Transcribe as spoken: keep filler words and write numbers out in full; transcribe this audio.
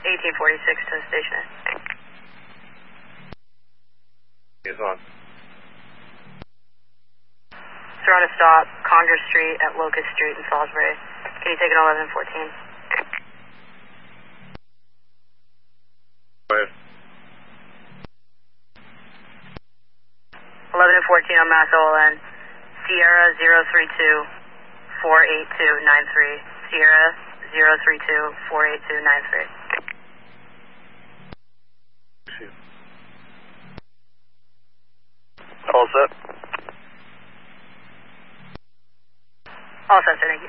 eighteen forty-six to the station. He's on. Sir, on a stop, Congress Street at Locust Street in Salisbury. Can you take it eleven fourteen? Go ahead. eleven fourteen on Mass O L N. Sierra zero three two four eight two nine three. Sierra zero three two four eight two nine three. All set? All set, sir. Thank you.